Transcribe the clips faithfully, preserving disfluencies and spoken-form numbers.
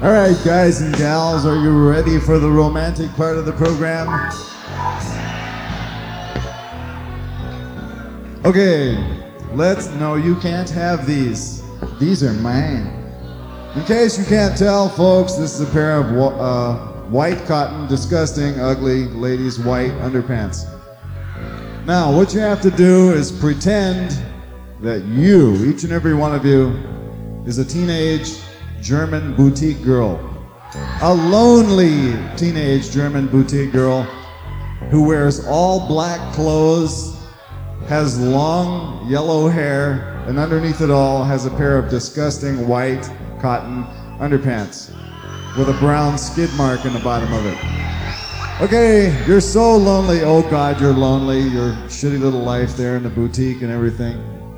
All right, guys and gals, are you ready for the romantic part of the program? Okay, let's, no, you can't have these. These are mine. In case you can't tell, folks, this is a pair of uh, white cotton, disgusting, ugly ladies' white underpants. Now, what you have to do is pretend that you, each and every one of you, is a teenage German boutique girl. A lonely teenage German boutique girl who wears all black clothes, has long yellow hair, and underneath it all has a pair of disgusting white cotton underpants with a brown skid mark in the bottom of it. Okay, you're so lonely. Oh God, you're lonely. Your shitty little life there in the boutique and everything.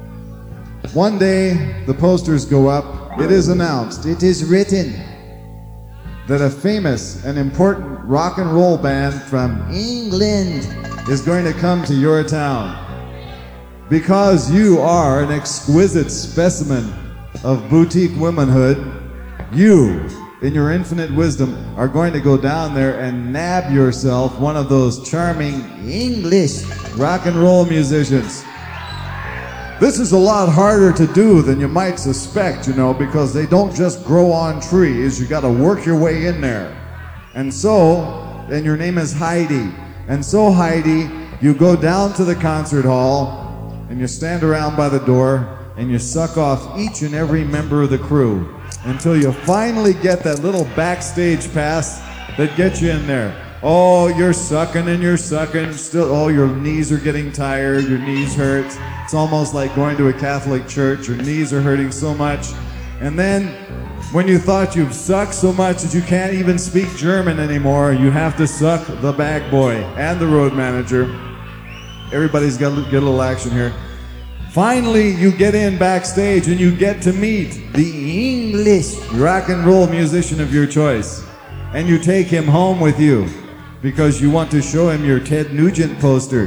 One day, the posters go up. It is announced, it is written, that a famous and important rock and roll band from England is going to come to your town. Because you are an exquisite specimen of boutique womanhood, you, in your infinite wisdom, are going to go down there and nab yourself one of those charming English rock and roll musicians. This is a lot harder to do than you might suspect, you know, because they don't just grow on trees. You got to work your way in there. And so, and your name is Heidi. And so, Heidi, you go down to the concert hall and you stand around by the door and you suck off each and every member of the crew until you finally get that little backstage pass that gets you in there. Oh, you're sucking and you're sucking. Still, oh, your knees are getting tired. Your knees hurt. It's almost like going to a Catholic church. Your knees are hurting so much. And then, when you thought you've sucked so much that you can't even speak German anymore, you have to suck the bag boy and the road manager. Everybody's got to get a little action here. Finally, you get in backstage and you get to meet the English rock and roll musician of your choice. And you take him home with you because you want to show him your Ted Nugent poster.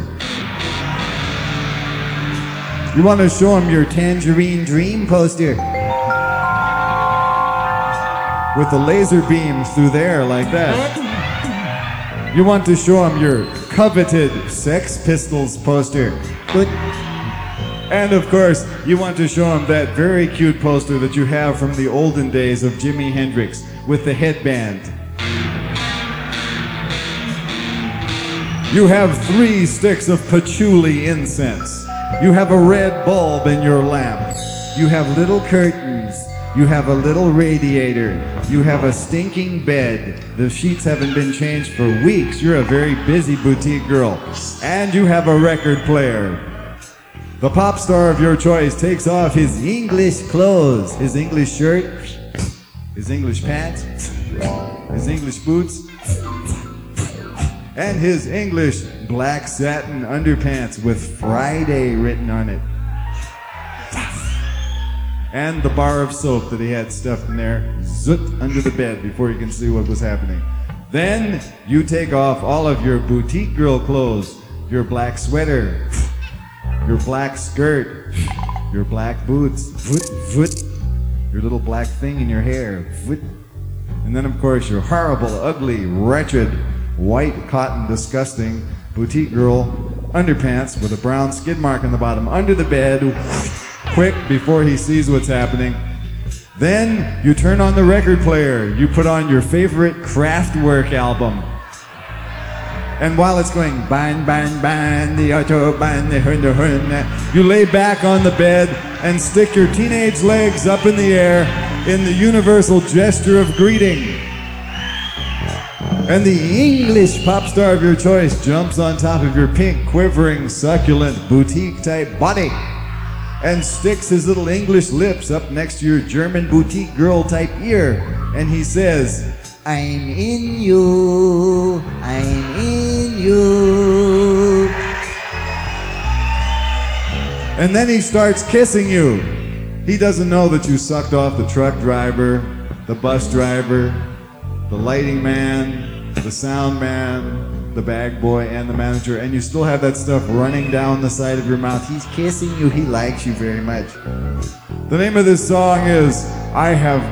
You want to show him your Tangerine Dream poster with the laser beams through there like that. You want to show him your coveted Sex Pistols poster. And of course, you want to show him that very cute poster that you have from the olden days of Jimi Hendrix with the headband. You have three sticks of patchouli incense. You have a red bulb in your lamp. You have little curtains. You have a little radiator. You have a stinking bed. The sheets haven't been changed for weeks. You're a very busy boutique girl. And you have a record player. The pop star of your choice takes off his English clothes, his English shirt, his English pants, his English boots, and his English black satin underpants with Friday written on it. And the bar of soap that he had stuffed in there, zoot under the bed before you can see what was happening. Then you take off all of your boutique girl clothes, your black sweater, your black skirt, your black boots, voot, voot, your little black thing in your hair, voot. And then of course your horrible, ugly, wretched, white cotton, disgusting boutique girl underpants with a brown skid mark on the bottom under the bed, quick before he sees what's happening. Then you turn on the record player. You put on your favorite Kraftwerk album. And while it's going bang, bang, bang, the autobahn, the hun, the hun, you lay back on the bed and stick your teenage legs up in the air in the universal gesture of greeting. And the English pop star of your choice jumps on top of your pink, quivering, succulent, boutique-type body and sticks his little English lips up next to your German boutique girl-type ear. And he says, I'm in you, I'm in you. And then he starts kissing you. He doesn't know that you sucked off the truck driver, the bus driver, the lighting man, the sound man, the bag boy, and the manager, and you still have that stuff running down the side of your mouth. He's kissing you. He likes you very much. The name of this song is I Have